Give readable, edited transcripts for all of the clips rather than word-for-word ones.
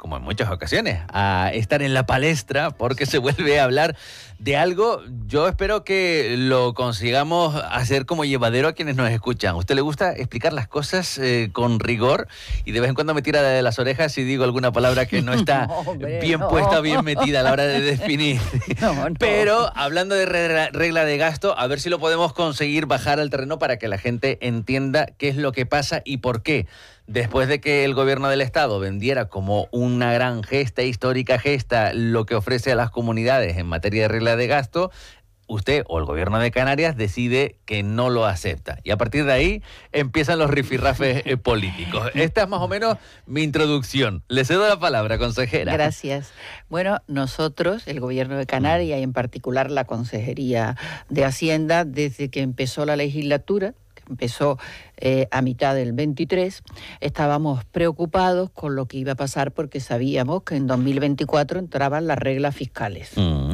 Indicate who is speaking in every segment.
Speaker 1: como en muchas ocasiones, a estar en la palestra porque se vuelve a hablar de algo. Yo espero que lo consigamos hacer como llevadero a quienes nos escuchan. ¿A usted le gusta explicar las cosas con rigor? Y de vez en cuando me tira de las orejas si digo alguna palabra que no está bien puesta o bien metida a la hora de definir. Pero hablando de regla de gasto, a ver si lo podemos conseguir bajar al terreno para que la gente entienda qué es lo que pasa y por qué. Después de que el gobierno del Estado vendiera como una gran gesta, histórica gesta, lo que ofrece a las comunidades en materia de regla de gasto, usted o el gobierno de Canarias decide que no lo acepta. Y a partir de ahí empiezan los rifirrafes políticos. Esta es más o menos mi introducción. Le cedo la palabra, consejera.
Speaker 2: Gracias. Bueno, nosotros, el gobierno de Canarias y en particular la Consejería de Hacienda, desde que empezó la legislatura, empezó a mitad del 23, estábamos preocupados con lo que iba a pasar porque sabíamos que en 2024 entraban las reglas fiscales.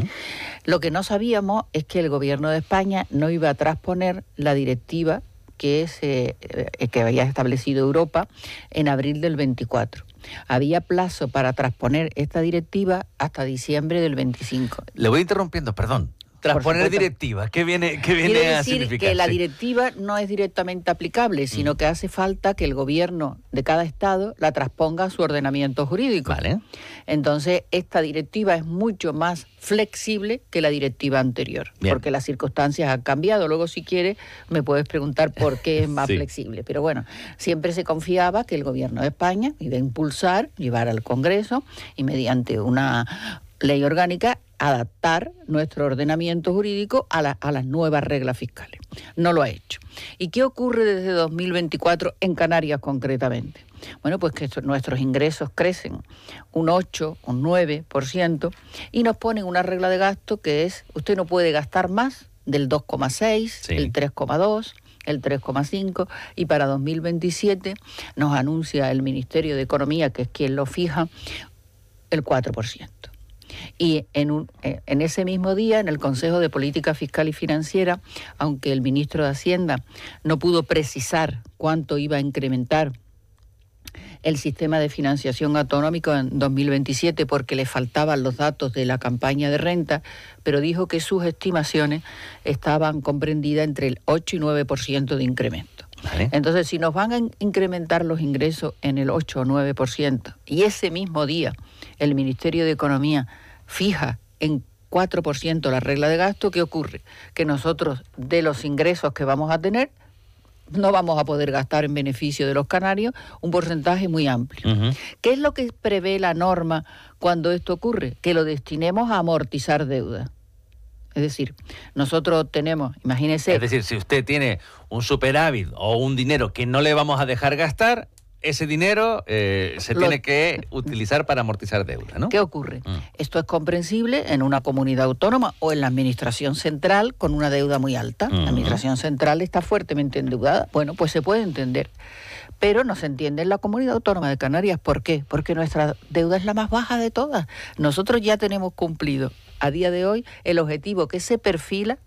Speaker 2: Lo que no sabíamos es que el gobierno de España no iba a transponer la directiva que había establecido Europa en abril del 24. Había plazo para transponer esta directiva hasta diciembre del 25.
Speaker 1: Le voy interrumpiendo, perdón. Transponer directiva, ¿qué viene a significar?
Speaker 2: Que la directiva no es directamente aplicable, sino que hace falta que el gobierno de cada estado la transponga a su ordenamiento jurídico.
Speaker 1: Vale.
Speaker 2: Entonces, esta directiva es mucho más flexible que la directiva anterior, porque las circunstancias han cambiado. Luego, si quieres, me puedes preguntar por qué es más flexible. Pero bueno, siempre se confiaba que el gobierno de España iba a impulsar, llevar al Congreso y mediante una ley orgánica adaptar nuestro ordenamiento jurídico a las nuevas reglas fiscales. No lo ha hecho. ¿Y qué ocurre desde 2024 en Canarias concretamente? Bueno, pues que nuestros ingresos crecen un 8, un 9% y nos ponen una regla de gasto que es, usted no puede gastar más del 2,6, el 3,2, el 3,5 y para 2027 nos anuncia el Ministerio de Economía, que es quien lo fija, el 4%. Y en ese mismo día, en el Consejo de Política Fiscal y Financiera, aunque el ministro de Hacienda no pudo precisar cuánto iba a incrementar el sistema de financiación autonómico en 2027 porque le faltaban los datos de la campaña de renta, pero dijo que sus estimaciones estaban comprendidas entre el 8 y 9% de incremento. Vale. Entonces, si nos van a incrementar los ingresos en el 8 o 9% y ese mismo día el Ministerio de Economía fija en 4% la regla de gasto, ¿qué ocurre? Que nosotros, de los ingresos que vamos a tener, no vamos a poder gastar en beneficio de los canarios un porcentaje muy amplio. ¿Qué es lo que prevé la norma cuando esto ocurre? Que lo destinemos a amortizar deuda. Es decir, nosotros tenemos, imagínese...
Speaker 1: Es decir, si usted tiene un superávit o un dinero que no le vamos a dejar gastar, ese dinero tiene que utilizar para amortizar deuda, ¿no?
Speaker 2: ¿Qué ocurre? Esto es comprensible en una comunidad autónoma o en la administración central con una deuda muy alta. La administración central está fuertemente endeudada. Bueno, pues se puede entender. Pero no se entiende en la comunidad autónoma de Canarias. ¿Por qué? Porque nuestra deuda es la más baja de todas. Nosotros ya tenemos cumplido a día de hoy el objetivo que se perfila,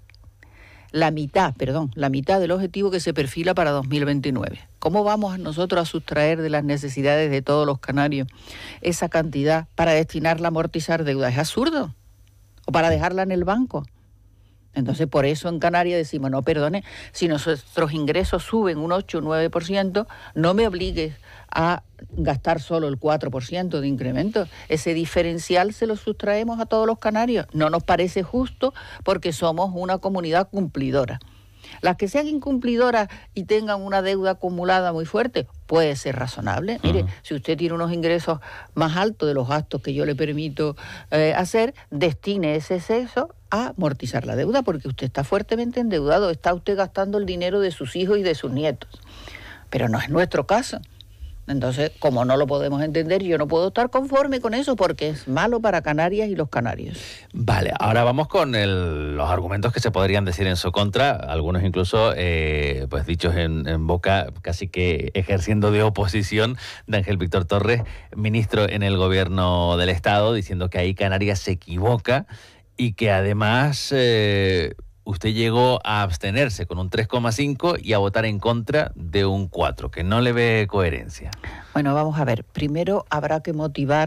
Speaker 2: la mitad del objetivo que se perfila para 2029. ¿Cómo vamos nosotros a sustraer de las necesidades de todos los canarios esa cantidad para destinarla a amortizar deuda? Es absurdo. O para dejarla en el banco. Entonces, por eso en Canarias decimos, no, perdone, si nuestros ingresos suben un 8 o 9%, no me obligues a gastar solo el 4% de incremento. Ese diferencial se lo sustraemos a todos los canarios. No nos parece justo porque somos una comunidad cumplidora. Las que sean incumplidoras y tengan una deuda acumulada muy fuerte, puede ser razonable. Mire, si usted tiene unos ingresos más altos de los gastos que yo le permito hacer, destine ese exceso a amortizar la deuda, porque usted está fuertemente endeudado, está usted gastando el dinero de sus hijos y de sus nietos. Pero no es nuestro caso. Entonces, como no lo podemos entender, yo no puedo estar conforme con eso porque es malo para Canarias y los canarios.
Speaker 1: Vale, ahora vamos con los argumentos que se podrían decir en su contra, algunos incluso pues dichos en boca, casi que ejerciendo de oposición, de Ángel Víctor Torres, ministro en el gobierno del Estado, diciendo que ahí Canarias se equivoca y que además... usted llegó a abstenerse con un 3,5 y a votar en contra de un 4, que no le ve coherencia.
Speaker 2: Bueno, vamos a ver. Primero habrá que motivar